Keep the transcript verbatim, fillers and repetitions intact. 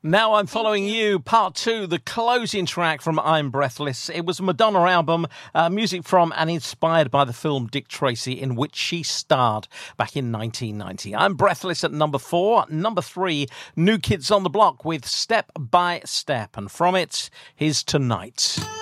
Now I'm Following You, part two, the closing track from I'm Breathless. It was a Madonna album, uh, music from and inspired by the film Dick Tracy, in which she starred back in nineteen ninety. I'm Breathless at number four. Number three, New Kids on the Block with Step by Step. And from it, here's Tonight.